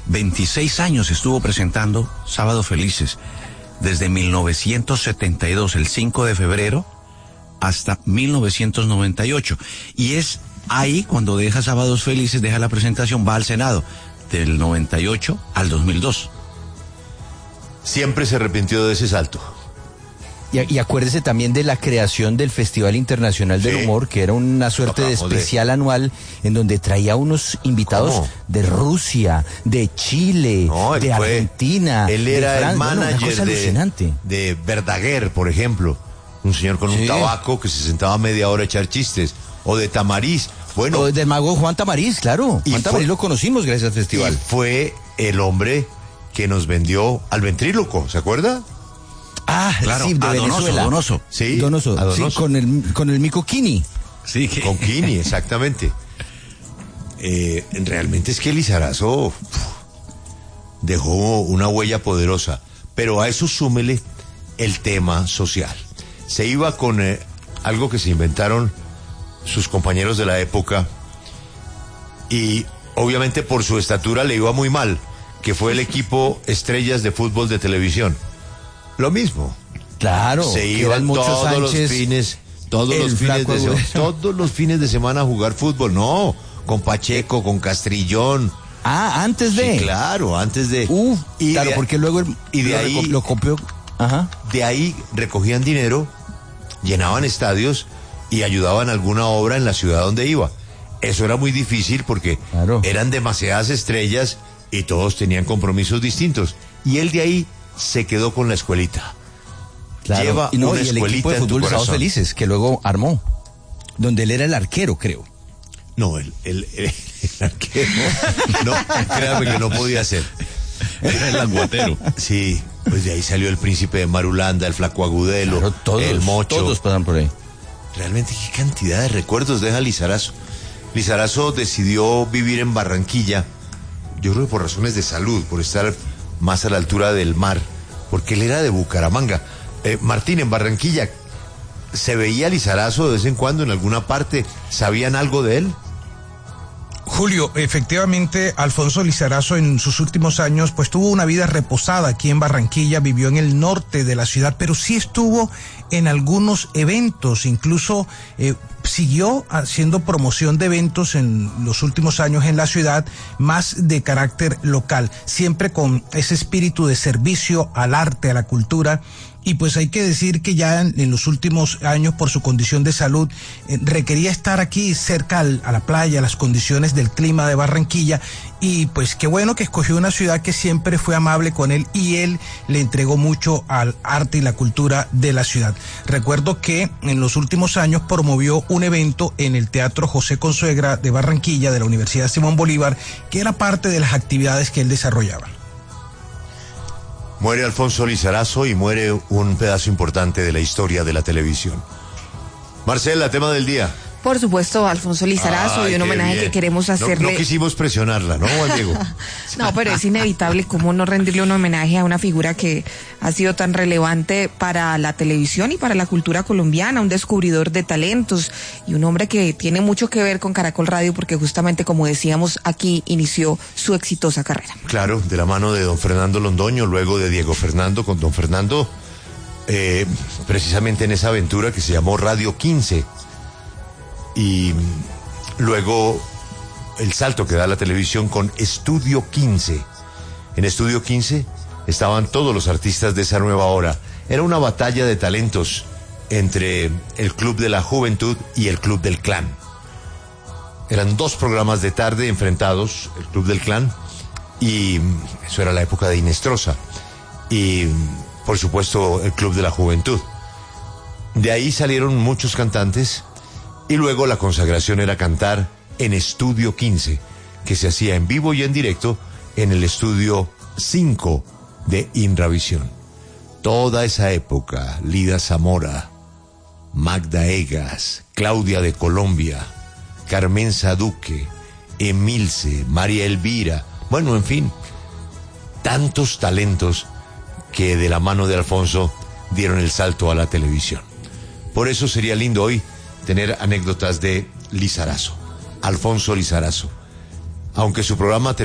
26 años estuvo presentando Sábados Felices, desde 1972, el 5 de febrero, hasta 1998. Y es ahí cuando deja Sábados Felices, deja la presentación, va al Senado, del 98 al 2002. Siempre se arrepintió de ese salto. Y acuérdese también de la creación del Festival Internacional del Humor, que era una suerte de especial anual en donde traía unos invitados de Rusia, de Chile, de Argentina. Él era el manager alucinante. de Verdaguer, por ejemplo. Un señor con un tabaco que se sentaba media hora a echar chistes. O de Tamariz. Bueno, o del mago Juan Tamariz, claro. Juan Tamariz lo conocimos gracias al festival. Y fue el hombre que nos vendió al ventríloco, ¿se acuerda? Ah, claro, sí, de Venezuela. Donoso. Sí, Donoso. Sí, con el mico Kini. Sí, con Kini, exactamente. Realmente es que Lizarazo dejó una huella poderosa, pero a eso súmele el tema social. Se iba con algo que se inventaron sus compañeros de la época y obviamente por su estatura le iba muy mal, que fue el equipo Estrellas de Fútbol de Televisión. Lo mismo. Claro. Se iban todos los fines de semana a jugar fútbol. No, con Pacheco, con Castrillón. Ah, antes de. Sí, claro, antes de. Claro, porque luego de ahí lo copió. Ajá. De ahí recogían dinero, llenaban estadios y ayudaban a alguna obra en la ciudad donde iba. Eso era muy difícil porque eran demasiadas estrellas y todos tenían compromisos distintos. Y él de ahí se quedó con la escuelita. Claro. Lleva una y el equipo de fútbol de Sábados Felices, que luego armó, donde él era el arquero, creo. No, el arquero. No, créame que no podía ser. Era el aguatero. Sí, pues de ahí salió el príncipe de Marulanda, el flaco Agudelo, el Mocho. Todos pasan por ahí. Realmente qué cantidad de recuerdos deja Lizarazo. Lizarazo decidió vivir en Barranquilla, yo creo que por razones de salud, por estar más a la altura del mar, porque él era de Bucaramanga. Martín, en Barranquilla, ¿se veía Lizarazo de vez en cuando en alguna parte? ¿Sabían algo de él? Julio, efectivamente, Alfonso Lizarazo en sus últimos años pues tuvo una vida reposada aquí en Barranquilla, vivió en el norte de la ciudad, pero sí estuvo en algunos eventos, incluso siguió haciendo promoción de eventos en los últimos años en la ciudad, más de carácter local, siempre con ese espíritu de servicio al arte, a la cultura. Y pues hay que decir que ya en los últimos años, por su condición de salud, requería estar aquí cerca a la playa, a las condiciones del clima de Barranquilla, y pues qué bueno que escogió una ciudad que siempre fue amable con él, y él le entregó mucho al arte y la cultura de la ciudad. Recuerdo que en los últimos años promovió un evento en el Teatro José Consuegra de Barranquilla, de la Universidad Simón Bolívar, que era parte de las actividades que él desarrollaba. Muere Alfonso Lizarazo y muere un pedazo importante de la historia de la televisión. Marcela, tema del día. Por supuesto, Alfonso Lizarazo, y un homenaje que queremos hacerle. No quisimos presionarla, ¿no, Juan Diego? No, pero es inevitable cómo no rendirle un homenaje a una figura que ha sido tan relevante para la televisión y para la cultura colombiana, un descubridor de talentos y un hombre que tiene mucho que ver con Caracol Radio porque justamente, como decíamos, aquí inició su exitosa carrera. Claro, de la mano de don Fernando Londoño, luego de Diego Fernando, con don Fernando, precisamente en esa aventura que se llamó Radio 15. Y luego el salto que da la televisión con Estudio 15. En Estudio 15 estaban todos los artistas de esa nueva hora. Era una batalla de talentos entre el Club de la Juventud y el Club del Clan. Eran dos programas de tarde enfrentados, el Club del Clan, y eso era la época de Inestrosa. Y, por supuesto, el Club de la Juventud. De ahí salieron muchos cantantes. Y luego la consagración era cantar en Estudio 15, que se hacía en vivo y en directo en el Estudio 5 de Inravisión. Toda esa época, Lida Zamora, Magda Egas, Claudia de Colombia, Carmen Saduque, Emilce, María Elvira, bueno, en fin, tantos talentos que de la mano de Alfonso dieron el salto a la televisión. Por eso sería lindo hoy tener anécdotas de Lizarazo, Alfonso Lizarazo. Aunque su programa